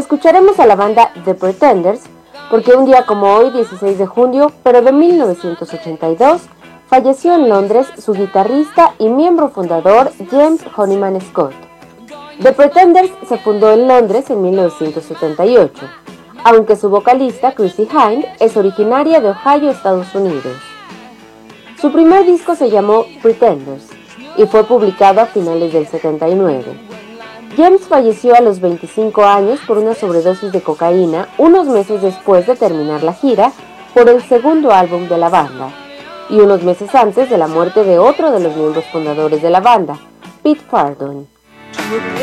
Escucharemos a la banda The Pretenders porque un día como hoy, 16 de junio, pero de 1982, falleció en Londres su guitarrista y miembro fundador James Honeyman Scott. The Pretenders se fundó en Londres en 1978, aunque su vocalista Chrissie Hynde es originaria de Ohio, Estados Unidos. Su primer disco se llamó Pretenders y fue publicado a finales del 79. James falleció a los 25 años por una sobredosis de cocaína unos meses después de terminar la gira por el segundo álbum de la banda, y unos meses antes de la muerte de otro de los miembros fundadores de la banda, Pete Fardon.